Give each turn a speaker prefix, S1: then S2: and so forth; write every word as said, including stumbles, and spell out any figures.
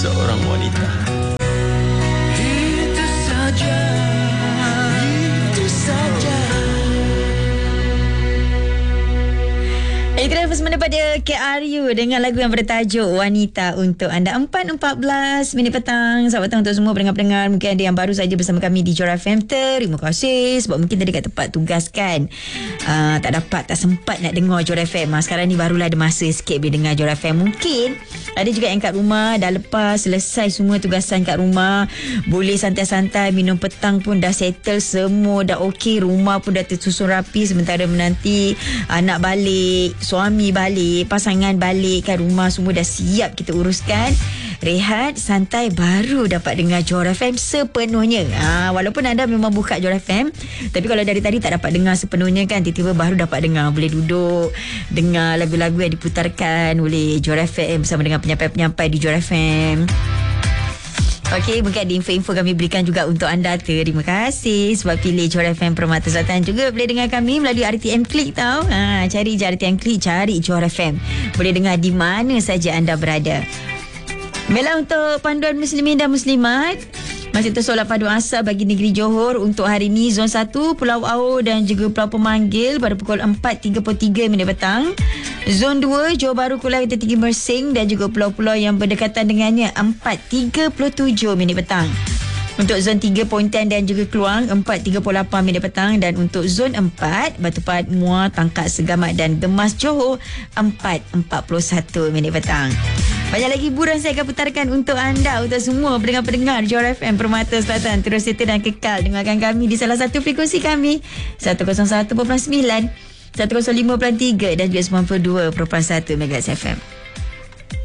S1: seorang wanita.
S2: Itu saja, itu saja.
S3: Itulah bersama pada K R U dengan lagu yang bertajuk Wanita untuk anda. Empat empat belas minit petang. Selamat petang untuk semua pendengar-pendengar. Mungkin ada yang baru saja bersama kami di Jora F M. Terima kasih sebab mungkin tadi kat tempat tugas kan, uh, tak dapat, tak sempat nak dengar Jora F M. uh, Sekarang ni barulah ada masa sikit boleh dengar Jora F M. Mungkin ada juga yang kat rumah dah lepas selesai semua tugasan kat rumah, boleh santai-santai minum petang pun dah settle semua, dah okey, rumah pun dah tersusun rapi sementara menanti anak balik, suami balik, pasangan balik kan, rumah semua dah siap kita uruskan. Rehat, santai, baru dapat dengar Jora F M sepenuhnya. Ha, walaupun anda memang buka Jora F M, tapi kalau dari tadi tak dapat dengar sepenuhnya kan, tiba-tiba baru dapat dengar. Boleh duduk dengar lagu-lagu yang diputarkan oleh Jora F M bersama dengan penyampai-penyampai di Jora F M. Okey, mungkin ada info-info kami berikan juga untuk anda. Terima kasih sebab pilih Jora F M Permata Selatan. Juga boleh dengar kami melalui R T M Klik tau. Ha, cari je R T M Klik, cari Jora F M. Boleh dengar di mana saja anda berada. Baiklah, untuk panduan muslimin dan muslimat, masih tersolat padu asar bagi negeri Johor untuk hari ini. Zon satu Pulau Au dan juga Pulau Pemanggil pada pukul empat tiga puluh tiga minit petang. Zon dua Johor Bahru Kuala Tinggi Mersing dan juga pulau-pulau yang berdekatan dengannya empat tiga puluh tujuh minit petang. Untuk zon tiga Pontian dan juga Keluang empat tiga puluh lapan minit petang. Dan untuk zon empat Batu Pahat, Muar, Tangkak, Segamat dan Gemas Johor empat empat puluh satu minit petang. Banyak lagi hiburan saya akan putarkan untuk anda, untuk semua pendengar-pendengar Jora F M Permata Selatan. Terus setia dan kekal dengarkan kami di salah satu frekuensi kami seratus satu perpuluhan sembilan, seratus lima perpuluhan tiga dan juga sembilan puluh dua perpuluhan satu MHz F M.